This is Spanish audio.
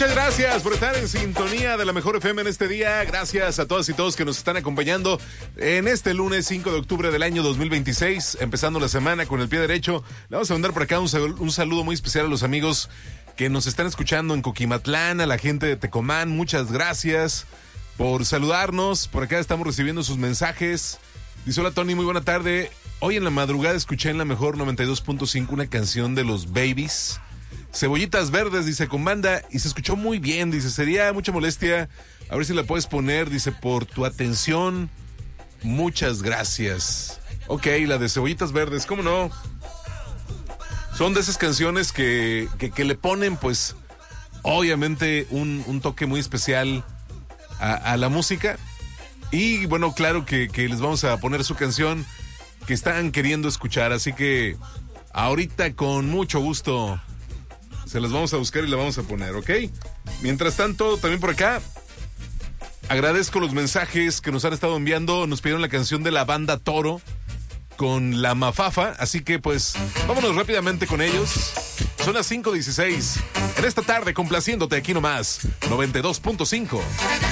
Muchas gracias por estar en sintonía de la Mejor FM en este día. Gracias a todas y todos que nos están acompañando en este lunes 5 de octubre del año 2026, empezando la semana con el pie derecho. Le vamos a mandar por acá un saludo muy especial a los amigos que nos están escuchando en Coquimatlán, a la gente de Tecomán. Muchas gracias por saludarnos. Por acá estamos recibiendo sus mensajes. Dice: hola Tony, muy buena tarde. Hoy en la madrugada escuché en la Mejor 92.5 una canción de los Babies, Cebollitas Verdes, dice, con banda, y se escuchó muy bien. Dice, sería mucha molestia, a ver si la puedes poner. Dice, por tu atención, muchas gracias. Ok, la de Cebollitas Verdes, ¿cómo no? Son de esas canciones que le ponen, pues, obviamente un toque muy especial a la música. Y bueno, claro que les vamos a poner su canción que están queriendo escuchar. Así que ahorita con mucho gusto se las vamos a buscar y la vamos a poner, ¿ok? Mientras tanto, también por acá, agradezco los mensajes que nos han estado enviando. Nos pidieron la canción de la banda Toro con La Mafafa, así que pues vámonos rápidamente con ellos. Son las 5:16 en esta tarde, complaciéndote aquí nomás, 92.5.